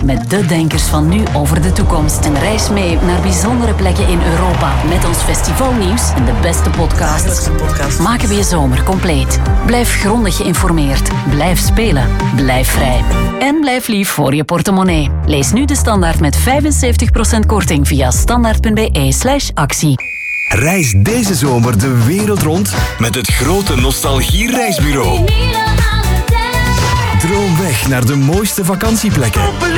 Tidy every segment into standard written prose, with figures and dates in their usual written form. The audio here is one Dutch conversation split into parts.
met de denkers van nu over de toekomst. En reis mee naar bijzondere plekken in Europa met ons festivalnieuws en de beste podcasts. Maken we je zomer compleet. Blijf grondig geïnformeerd. Blijf spelen. Blijf vrij. En blijf lief voor je portemonnee. Lees nu de Standaard met 75% korting via standaard.be/actie. Reis deze zomer de wereld rond met het grote Nostalgie-reisbureau. Droom weg naar de mooiste vakantieplekken.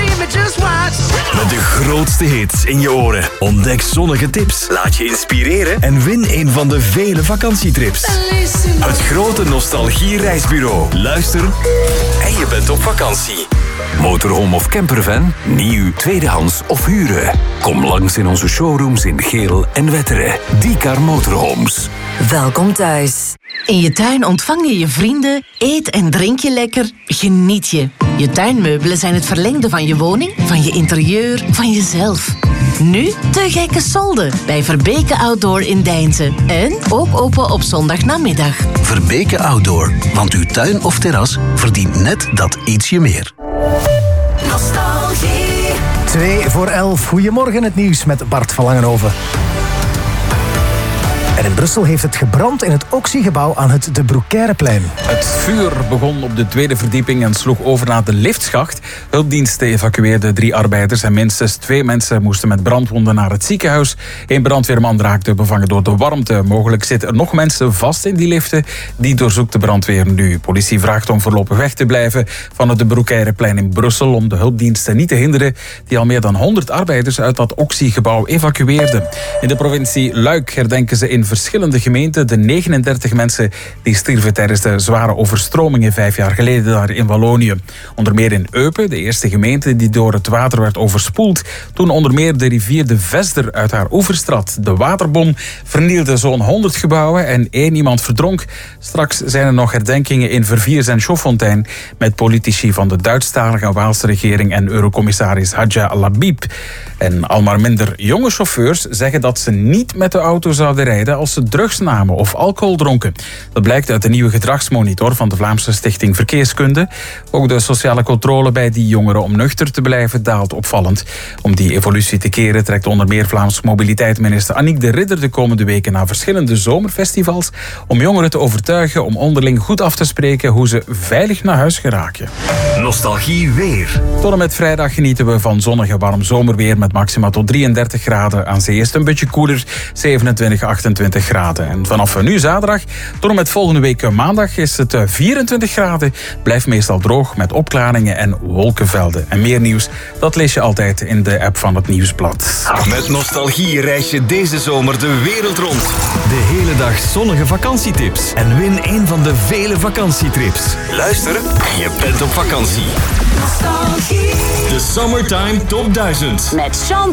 Met de grootste hits in je oren. Ontdek zonnige tips. Laat je inspireren en win een van de vele vakantietrips. Het grote Nostalgie-reisbureau. Luister en je bent op vakantie. Motorhome of campervan? Nieuw, tweedehands of huren? Kom langs in onze showrooms in Geel en Wetteren. Diecar Motorhomes. Welkom thuis. In je tuin ontvang je je vrienden, eet en drink je lekker, geniet je. Je tuinmeubelen zijn het verlengde van je woning, van je interieur, van jezelf. Nu te gekke solden bij Verbeke Outdoor in Deinze. En ook open op zondagnamiddag. Verbeke Outdoor, want uw tuin of terras verdient net dat ietsje meer. Nostalgie. 11:02. Goedemorgen, het nieuws met Bart van Langenhoven. En in Brussel heeft het gebrand in het Oxy-gebouw aan het De Broekeireplein. Het vuur begon op de tweede verdieping en sloeg over naar de liftschacht. Hulpdiensten evacueerden 3 arbeiders en minstens 2 mensen moesten met brandwonden naar het ziekenhuis. 1 brandweerman raakte bevangen door de warmte. Mogelijk zitten er nog mensen vast in die liften. Die doorzoekt de brandweer nu. Politie vraagt om voorlopig weg te blijven van het De Broekeireplein in Brussel om de hulpdiensten niet te hinderen die al meer dan 100 arbeiders uit dat Oxy-gebouw evacueerden. In de provincie Luik herdenken ze in verschillende gemeenten de 39 mensen die stierven tijdens de zware overstromingen 5 jaar geleden daar in Wallonië. Onder meer in Eupen, de eerste gemeente die door het water werd overspoeld, toen onder meer de rivier de Vesder uit haar oevers trad. De waterbom vernielde zo'n 100 gebouwen en 1 iemand verdronk. Straks zijn er nog herdenkingen in Verviers en Schofontein met politici van de Duitsstalige Waalse regering en eurocommissaris Hadja Labib. En al maar minder jonge chauffeurs zeggen dat ze niet met de auto zouden rijden als ze drugs namen of alcohol dronken. Dat blijkt uit de nieuwe gedragsmonitor van de Vlaamse Stichting Verkeerskunde. Ook de sociale controle bij die jongeren om nuchter te blijven daalt opvallend. Om die evolutie te keren trekt onder meer Vlaams mobiliteitsminister Annick de Ridder de komende weken naar verschillende zomerfestivals om jongeren te overtuigen om onderling goed af te spreken hoe ze veilig naar huis geraken. Nostalgie weer. Tot en met vrijdag genieten we van zonnig en warm zomerweer met maxima tot 33 graden. Aan zee is het een beetje koeler, 27, 28 graden. En vanaf nu zaterdag tot en met volgende week maandag is het 24 graden. Blijft meestal droog met opklaringen en wolkenvelden. En meer nieuws, dat lees je altijd in de app van het Nieuwsblad. Met Nostalgie reis je deze zomer de wereld rond. De hele dag zonnige vakantietips. En win een van de vele vakantietrips. Luister en je bent op vakantie. Nostalgie. De Summertime Top 1000. Met Sean